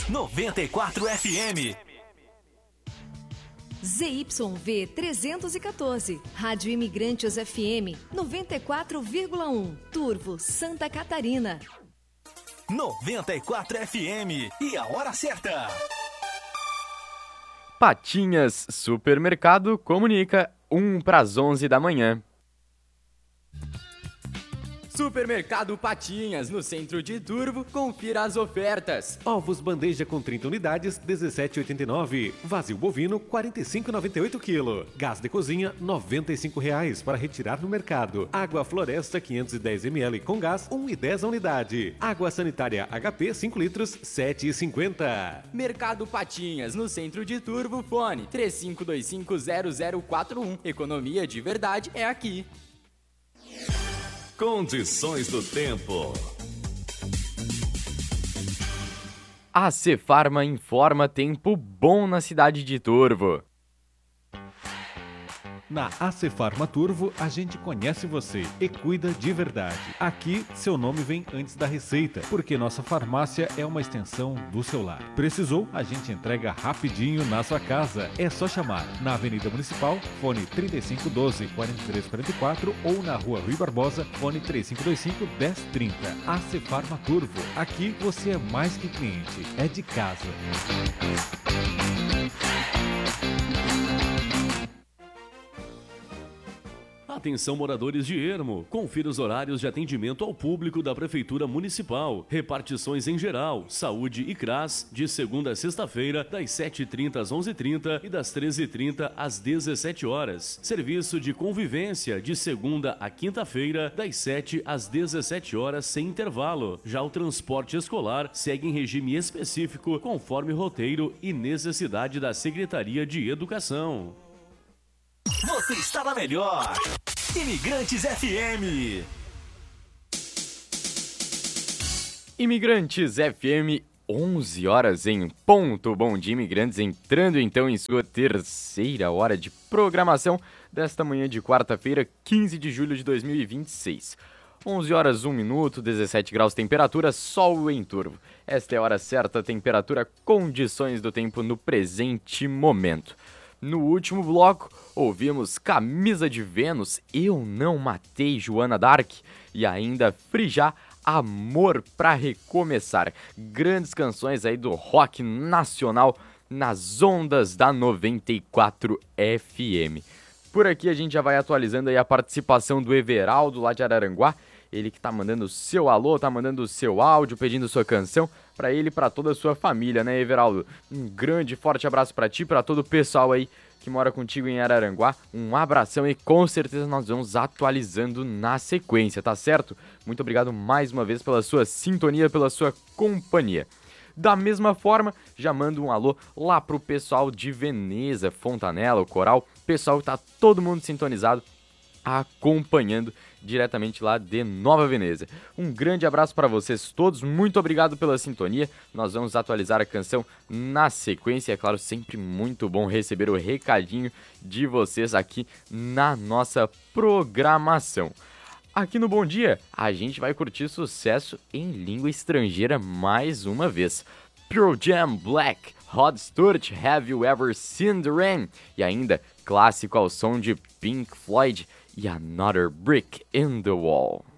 94 FM. ZYV 314, Rádio Imigrantes FM 94,1, Turvo, Santa Catarina. 94 FM e a hora certa. Patinhas Supermercado comunica 11 da manhã. Supermercado Patinhas, no centro de Turvo, confira as ofertas. Ovos bandeja com 30 unidades, R$ 17,89. Vazio bovino, R$ 45,98 kg. Gás de cozinha, R$ 95,00 para retirar no mercado. Água Floresta, 510 ml com gás, R$ 1,10 a unidade. Água sanitária HP, 5 litros, R$ 7,50. Mercado Patinhas, no centro de Turvo, fone 35250041. Economia de verdade é aqui. Condições do tempo. A Cefarma informa tempo bom na cidade de Turvo. Na AC Farma Turvo, a gente conhece você e cuida de verdade. Aqui, seu nome vem antes da receita, porque nossa farmácia é uma extensão do seu lar. Precisou? A gente entrega rapidinho na sua casa. É só chamar na Avenida Municipal, fone 3512-4344 ou na Rua Rui Barbosa, fone 3525-1030. AC Farma Turvo. Aqui você é mais que cliente, é de casa. Atenção moradores de Ermo, confira os horários de atendimento ao público da Prefeitura Municipal. Repartições em geral, saúde e CRAS, de segunda a sexta-feira, das 7h30 às 11h30 e das 13h30 às 17 horas. Serviço de convivência, de segunda a quinta-feira, das 7 às 17 horas sem intervalo. Já o transporte escolar segue em regime específico, conforme roteiro e necessidade da Secretaria de Educação. Você está na melhor. Imigrantes FM. Imigrantes FM, 11 horas em ponto. Bom dia, imigrantes, entrando então em sua terceira hora de programação desta manhã de quarta-feira, 15 de julho de 2026. 11 horas, 1 minuto, 17 graus, temperatura, sol em Turvo. Esta é a hora certa, temperatura, condições do tempo no presente momento. No último bloco, ouvimos Camisa de Vênus, Eu Não Matei Joana Dark e ainda Frijá, Amor Pra Recomeçar. Grandes canções aí do rock nacional nas ondas da 94 FM. Por aqui a gente já vai atualizando aí a participação do Everaldo lá de Araranguá. Ele que tá mandando o seu alô, tá mandando o seu áudio, pedindo sua canção pra ele e pra toda a sua família, né, Everaldo? Um grande, forte abraço pra ti, pra todo o pessoal aí que mora contigo em Araranguá. Um abração e com certeza nós vamos atualizando na sequência, tá certo? Muito obrigado mais uma vez pela sua sintonia, pela sua companhia. Da mesma forma, já mando um alô lá pro pessoal de Veneza, Fontanella, o Coral, pessoal que tá todo mundo sintonizado, acompanhando diretamente lá de Nova Veneza. Um grande abraço para vocês todos, muito obrigado pela sintonia. Nós vamos atualizar a canção na sequência, é claro, sempre muito bom receber o recadinho de vocês aqui na nossa programação. Aqui no Bom Dia, a gente vai curtir sucesso em língua estrangeira mais uma vez. Pearl Jam, Black, Rod Stewart, Have You Ever Seen the Rain? E ainda, clássico ao som de Pink Floyd, e Another Brick in the Wall.